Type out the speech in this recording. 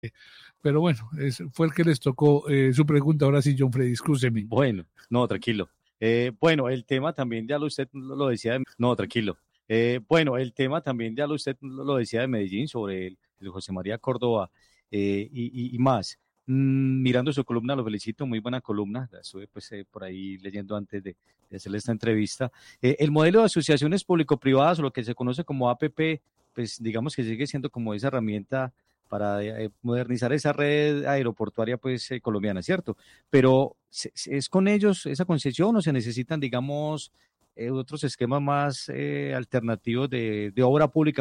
Pero bueno, fue el que les tocó su pregunta. Ahora sí, John Freddy, excúseme. Bueno, no, tranquilo. Bueno, el tema también ya usted lo decía, no, tranquilo. Bueno, el tema también ya usted lo decía de Medellín sobre el José María Córdoba y más. Mirando su columna, lo felicito, muy buena columna. La estuve pues por ahí leyendo antes de hacerle esta entrevista. El modelo de asociaciones público-privadas o lo que se conoce como APP, pues digamos que sigue siendo como esa herramienta para modernizar esa red aeroportuaria pues colombiana, ¿cierto? Pero ¿es con ellos esa concesión o se necesitan, digamos, otros esquemas más alternativos de obra pública?